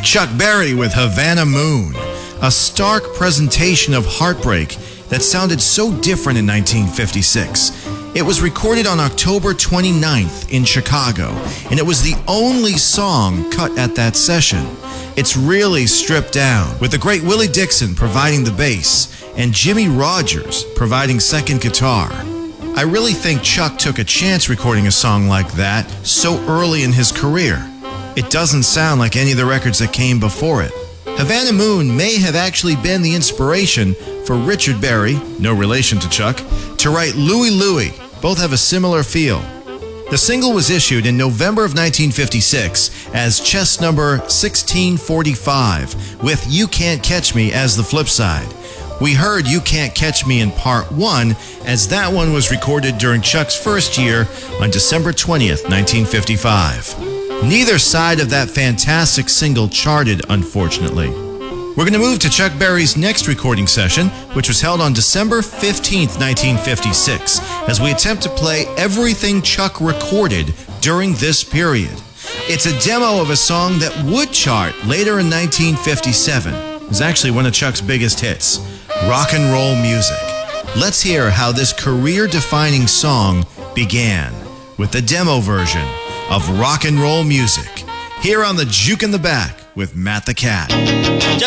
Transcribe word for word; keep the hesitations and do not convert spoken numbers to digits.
Chuck Berry with Havana Moon, a stark presentation of heartbreak that sounded so different in nineteen fifty-six. It was recorded on October twenty-ninth in Chicago, and it was the only song cut at that session. It's really stripped down, with the great Willie Dixon providing the bass and Jimmie Rodgers providing second guitar. I really think Chuck took a chance recording a song like that so early in his career. It doesn't sound like any of the records that came before it. Havana Moon may have actually been the inspiration for Richard Berry, no relation to Chuck, to write Louie Louie. Both have a similar feel. The single was issued in November of nineteen fifty-six as chess number sixteen forty-five, with You Can't Catch Me as the flip side. We heard You Can't Catch Me in part one, as that one was recorded during Chuck's first year on December twentieth, nineteen fifty-five. Neither side of that fantastic single charted, unfortunately. We're going to move to Chuck Berry's next recording session, which was held on December fifteenth, nineteen fifty-six, as we attempt to play everything Chuck recorded during this period. It's a demo of a song that would chart later in nineteen fifty-seven. It was actually one of Chuck's biggest hits, Rock and Roll Music. Let's hear how this career-defining song began with the demo version of Rock and Roll Music, here on the Juke in the Back with Matt the Cat.